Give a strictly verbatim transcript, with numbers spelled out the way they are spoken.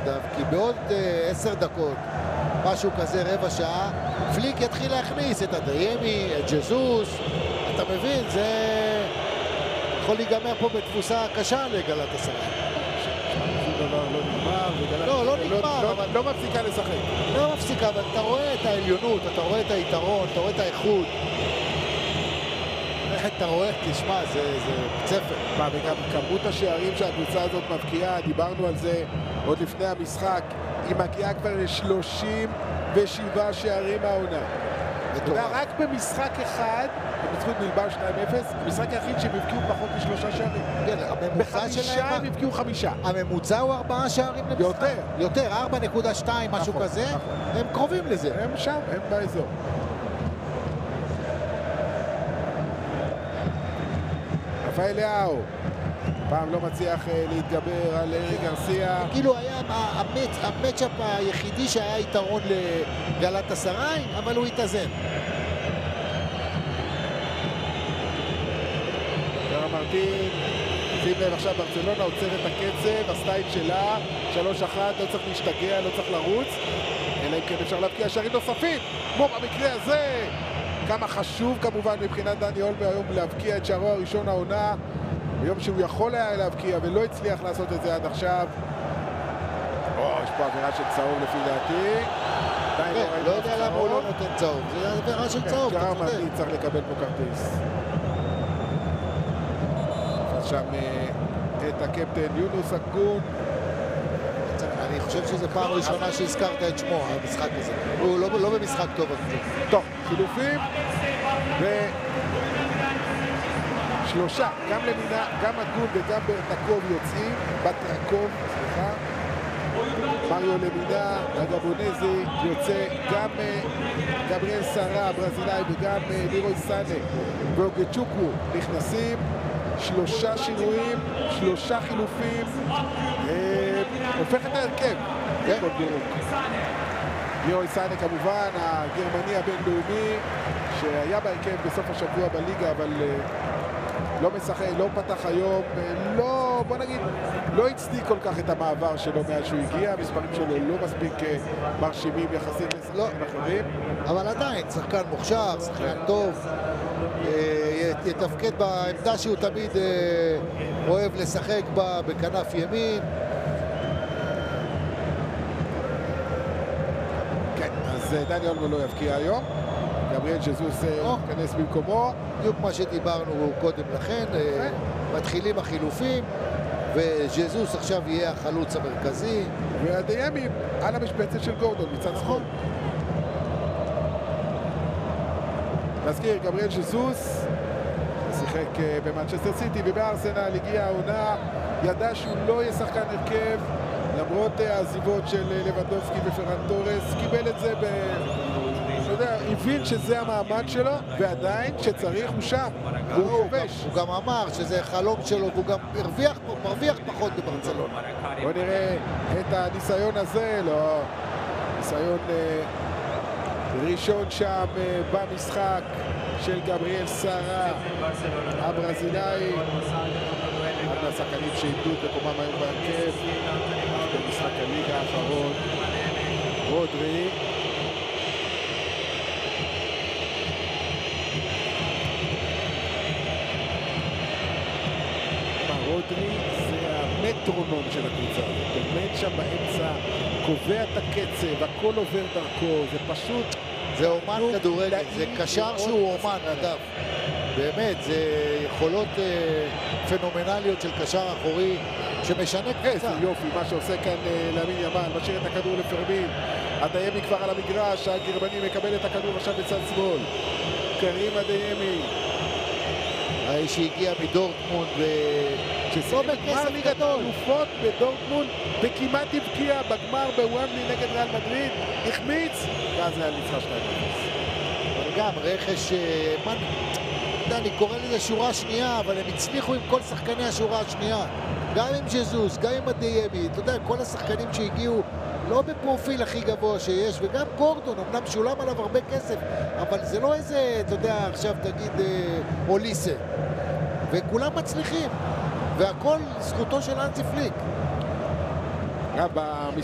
נדב, כי בעוד עשר דקות, משהו כזה, רבע שעה, פליק יתחיל להכניס את הדיימי, את ג'זוס, אתה מבין, זה יכול להיגמר פה בתבוסה קשה לגלת עשרה. לא, לא נגמר, אבל לא מפסיקה לשחק. לא מפסיקה, אבל אתה רואה את העליונות, אתה רואה את היתרון, אתה רואה את האיכות. איך אתה רואה, תשמע, זה צפר. מה, וגם כמות השערים שהקבוצה הזאת מבקיעה, דיברנו על זה עוד לפני המשחק, היא מגיעה כבר ל-שלושים ושבעה שערים מהעונה. רק במשחק אחד, בזכות מלבר שתיים אפס, המשחק היחיד שהם הבקיעו פחות משלושה שערים. בחמישה הם הבקיעו חמישה. הממוצע הוא ארבעה שערים למשחק. יותר. יותר, ארבע נקודה שתיים, משהו כזה. הם קרובים לזה. הם שם, הם באזור. רפאל ליאו, פעם לא מצליח להתגבר על ארי גרסיה. כאילו היה המצ'אפ היחידי שהיה יתרון לגלת עשרה, אבל הוא התאזן. מרטין, שים לב עכשיו ברצלונה עוצר את הקצב, הסטייל שלה, שלוש אחת, לא צריך להשתגע, לא צריך לרוץ, אלא אם כן אפשר להבקיע שערים נוספים, כמו במקרה הזה. כמה חשוב כמובן מבחינת דני אולמו היום להבקיע את שערו הראשון העונה, ביום שהוא יכול היה להבקיע ולא הצליח לעשות את זה עד עכשיו. או, יש פה עבירה של צהוב לפי דעתי. לא יודע למה הוא לא נותן צהוב, זה עבירה של צהוב. ג'רר מרטין צריך לקבל פה כרטיס. שם את הקפטן יונוס אקון. אני חושב שזו פעם ראשונה שהזכרת את שמו, המשחק הזה. הוא לא במשחק טוב. טוב, חילופים ושלושה, גם למינה, גם אקון וגם ברטקוב יוצאים, בטרקוב, סליחה. מריו למינה, הגבונזי, יוצא גם גבריאל סארה, הברזילאי, וגם לירוי סאנה ואוגצ'וקו נכנסים. שלושה שינויים, שלושה חילופים, הופך את ההרכב. לירוי סאנה כמובן, הגרמני הבינלאומי, שהיה בהרכב בסוף השבוע בליגה, אבל לא משחק, לא פתח היום, לא, בוא נגיד, לא הצדיק כל כך את המעבר שלו מאז שהוא הגיע, המספרים שלו לא מספיק מרשימים יחסית לשחקנים אחרים. אבל עדיין, שחקן מוכשר, שחקן טוב, יתפקד בעמדה שהוא תמיד אוהב לשחק בה, בכנף ימין. כן, אז דני אולמו לא יבקיע היום. גבריאל ג'זוס יכנס במקומו. בדיוק מה שדיברנו קודם לכן, מתחילים החילופים, וג'זוס עכשיו יהיה החלוץ המרכזי. והדיימי על המשבצת של גורדון מצד שמאל. נזכיר, גבריאל ג'זוס שיחק במנצ'סטר סיטי ובארסנל, הגיע העונה, ידע שהוא לא יהיה שחקן הרכב למרות העזיבות של לבנדובסקי ופרן טורס, קיבל את זה ב... אתה יודע, הבין שזה המעמד שלו, ועדיין שצריך הוא שם, הוא כובש. הוא גם אמר שזה חלום שלו, והוא גם הרוויח, מרוויח פחות בברצלונה. בוא נראה את הניסיון הזה, לא, ניסיון ראשון שם במשחק של גבריאל סארה, הברזילאי, אחד מהשחקנים שאיבדו את מקומם היום בהרכב במשחק הליגה האחרון. רודרי, רודרי זה המטרונום של הקבוצה הזאת, עומד שם באמצע, קובע את הקצב, הכל עובר דרכו, זה פשוט... זה אומן כדורגל, זה קשר שהוא אומן, נדב. באמת, זה יכולות פנומנליות של קשר אחורי שמשנה קבוצה. יופי, מה שעושה כאן לאמין ימל, משאיר את הכדור לפרמין, הדיימי כבר על המגרש, הגרמני מקבל את הכדור עכשיו בצד שמאל. קרים הדיימי. האיש שהגיע מדורטמונד שסוף בגמר ליגת האלופות בדורטמונד וכמעט הבקיע בגמר בוומבלי נגד ריאל מדריד, החמיץ ואז היה ניצחה שתיים אפס. אבל גם רכש, אני קורא לזה שורה שנייה, אבל הם הצליחו עם כל שחקני השורה השנייה, גם עם ג'זוס, גם עם הדיימי, אתה יודע, כל השחקנים שהגיעו לא בפרופיל הכי גבוה שיש, וגם גורדון, אמנם שולם עליו הרבה כסף, אבל זה לא איזה, אתה יודע, עכשיו תגיד אוליסה, וכולם מצליחים, והכל זכותו של אנצי פליק.